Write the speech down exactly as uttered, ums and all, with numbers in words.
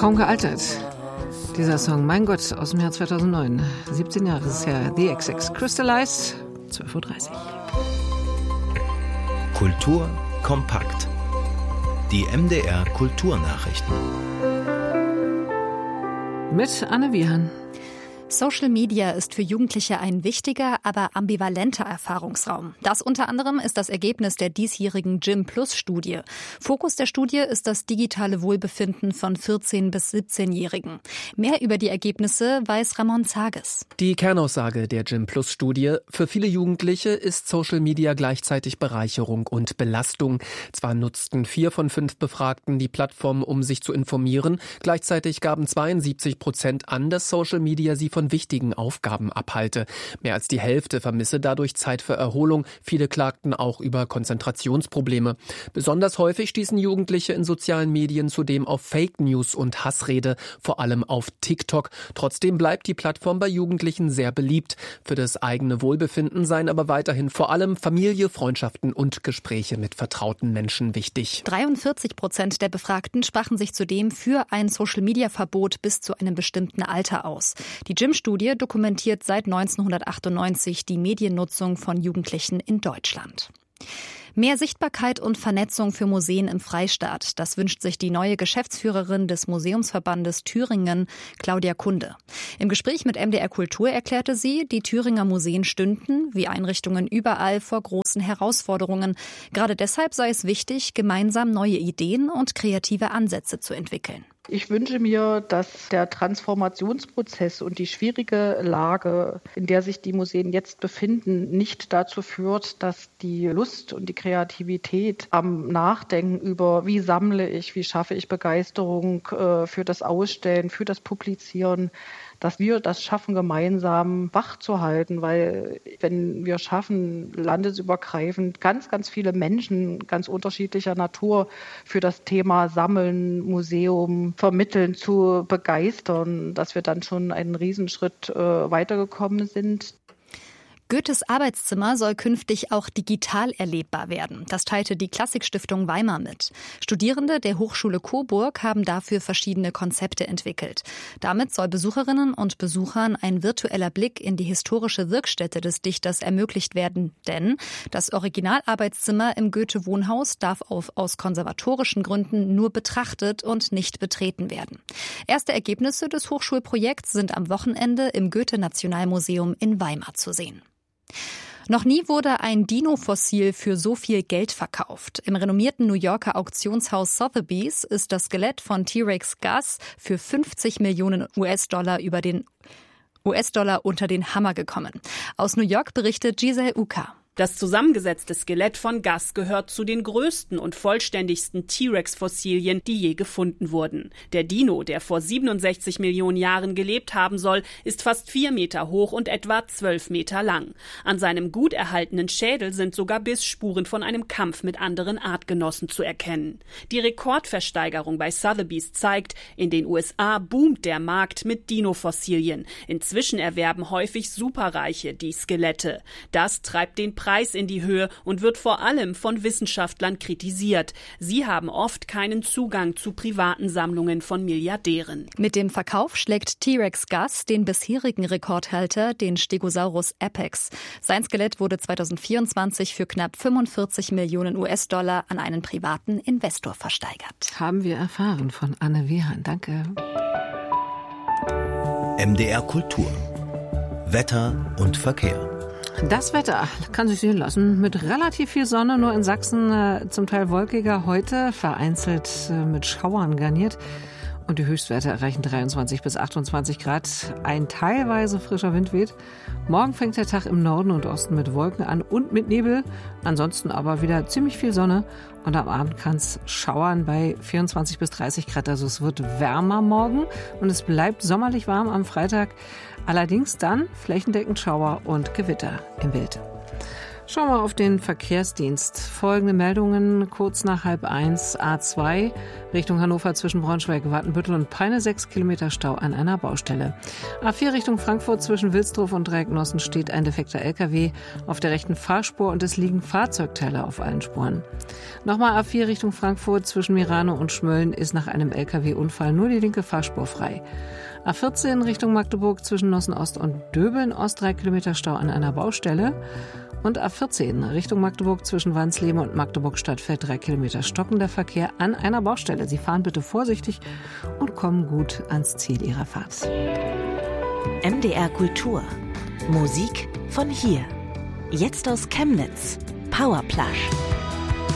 Kaum gealtert. Dieser Song, mein Gott, aus dem Jahr zweitausendneun. siebzehn Jahre ist es her. The X X Crystallize, zwölf Uhr dreißig. Kultur kompakt. Die M D R Kulturnachrichten. Mit Anne Wiehan. Social Media ist für Jugendliche ein wichtiger, aber ambivalenter Erfahrungsraum. Das unter anderem ist das Ergebnis der diesjährigen Gym-Plus-Studie. Fokus der Studie ist das digitale Wohlbefinden von vierzehn- bis siebzehnjährigen. Mehr über die Ergebnisse weiß Ramon Zages. Die Kernaussage der Gym-Plus-Studie: Für viele Jugendliche ist Social Media gleichzeitig Bereicherung und Belastung. Zwar nutzten vier von fünf Befragten die Plattform, um sich zu informieren. Gleichzeitig gaben zweiundsiebzig Prozent an, dass Social Media sie von wichtigen Aufgaben abhalte. Mehr als die Hälfte vermisse dadurch Zeit für Erholung. Viele klagten auch über Konzentrationsprobleme. Besonders häufig stießen Jugendliche in sozialen Medien zudem auf Fake News und Hassrede, vor allem auf TikTok. Trotzdem bleibt die Plattform bei Jugendlichen sehr beliebt. Für das eigene Wohlbefinden seien aber weiterhin vor allem Familie, Freundschaften und Gespräche mit vertrauten Menschen wichtig. dreiundvierzig Prozent der Befragten sprachen sich zudem für ein Social-Media-Verbot bis zu einem bestimmten Alter aus. Die Gym-Studie dokumentiert seit neunzehnhundertachtundneunzig die Mediennutzung von Jugendlichen in Deutschland. Mehr Sichtbarkeit und Vernetzung für Museen im Freistaat. Das wünscht sich die neue Geschäftsführerin des Museumsverbandes Thüringen, Claudia Kunde. Im Gespräch mit M D R Kultur erklärte sie, die Thüringer Museen stünden, wie Einrichtungen überall, vor großen Herausforderungen. Gerade deshalb sei es wichtig, gemeinsam neue Ideen und kreative Ansätze zu entwickeln. Ich wünsche mir, dass der Transformationsprozess und die schwierige Lage, in der sich die Museen jetzt befinden, nicht dazu führt, dass die Lust und die Kreativität am Nachdenken über, wie sammle ich, wie schaffe ich Begeisterung äh, für das Ausstellen, für das Publizieren, dass wir das schaffen, gemeinsam wach zu halten, weil wenn wir schaffen, landesübergreifend ganz, ganz viele Menschen ganz unterschiedlicher Natur für das Thema Sammeln, Museum, Vermitteln zu begeistern, dass wir dann schon einen Riesenschritt äh, weitergekommen sind. Goethes Arbeitszimmer soll künftig auch digital erlebbar werden. Das teilte die Klassikstiftung Weimar mit. Studierende der Hochschule Coburg haben dafür verschiedene Konzepte entwickelt. Damit soll Besucherinnen und Besuchern ein virtueller Blick in die historische Wirkstätte des Dichters ermöglicht werden. Denn das Originalarbeitszimmer im Goethe-Wohnhaus darf auf, aus konservatorischen Gründen nur betrachtet und nicht betreten werden. Erste Ergebnisse des Hochschulprojekts sind am Wochenende im Goethe-Nationalmuseum in Weimar zu sehen. Noch nie wurde ein Dino-Fossil für so viel Geld verkauft. Im renommierten New Yorker Auktionshaus Sotheby's ist das Skelett von T-Rex Gus für fünfzig Millionen U S-Dollar über den U S-Dollar unter den Hammer gekommen. Aus New York berichtet Giselle Uka. Das zusammengesetzte Skelett von Gus gehört zu den größten und vollständigsten T-Rex-Fossilien, die je gefunden wurden. Der Dino, der vor siebenundsechzig Millionen Jahren gelebt haben soll, ist fast vier Meter hoch und etwa zwölf Meter lang. An seinem gut erhaltenen Schädel sind sogar Bissspuren von einem Kampf mit anderen Artgenossen zu erkennen. Die Rekordversteigerung bei Sotheby's zeigt, in den U S A boomt der Markt mit Dino-Fossilien. Inzwischen erwerben häufig Superreiche die Skelette. Das treibt den Preis in die Höhe und wird vor allem von Wissenschaftlern kritisiert. Sie haben oft keinen Zugang zu privaten Sammlungen von Milliardären. Mit dem Verkauf schlägt T-Rex Gus den bisherigen Rekordhalter, den Stegosaurus apex. Sein Skelett wurde zweitausendvierundzwanzig für knapp fünfundvierzig Millionen U S-Dollar an einen privaten Investor versteigert. Haben wir erfahren von Anne Wiehan. Danke. M D R Kultur. Wetter und Verkehr. Das Wetter kann sich sehen lassen mit relativ viel Sonne, nur in Sachsen äh, zum Teil wolkiger, heute vereinzelt äh, mit Schauern garniert. Und die Höchstwerte erreichen dreiundzwanzig bis achtundzwanzig Grad. Ein teilweise frischer Wind weht. Morgen fängt der Tag im Norden und Osten mit Wolken an und mit Nebel. Ansonsten aber wieder ziemlich viel Sonne. Und am Abend kann es schauern bei vierundzwanzig bis dreißig Grad. Also es wird wärmer morgen und es bleibt sommerlich warm am Freitag. Allerdings dann flächendeckend Schauer und Gewitter im Bild. Schauen wir auf den Verkehrsdienst. Folgende Meldungen kurz nach halb eins. A zwei Richtung Hannover zwischen Braunschweig, Wattenbüttel und Peine sechs Kilometer Stau an einer Baustelle. A vier Richtung Frankfurt zwischen Wilsdruf und Dreiecknossen steht ein defekter L K W auf der rechten Fahrspur und es liegen Fahrzeugteile auf allen Spuren. Nochmal A vier Richtung Frankfurt zwischen Mirano und Schmölln ist nach einem L K W-Unfall nur die linke Fahrspur frei. A vierzehn Richtung Magdeburg zwischen Nossen Ost und Döbeln Ost drei Kilometer Stau an einer Baustelle. Und A vierzehn Richtung Magdeburg zwischen Wansleben und Magdeburg Stadtfeld drei Kilometer stockender Verkehr an einer Baustelle. Sie fahren bitte vorsichtig und kommen gut ans Ziel Ihrer Fahrt. M D R Kultur. Musik von hier. Jetzt aus Chemnitz. Powerplush.